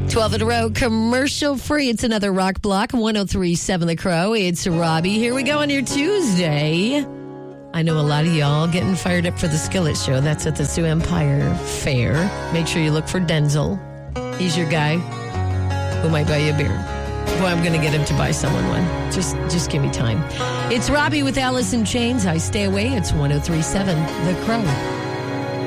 12 in a row, commercial free. It's another rock block, 103.7 The Crow. It's Robbie. Here we go on your Tuesday. I know a lot of y'all getting fired up for the Skillet Show. That's at the Sioux Empire Fair. Make sure you look for Denzel. He's your guy who might buy you a beer. Boy, I'm going to get him to buy someone one. Just give me time. It's Robbie with Alice in Chains. I Stay Away. It's 103.7 The Crow.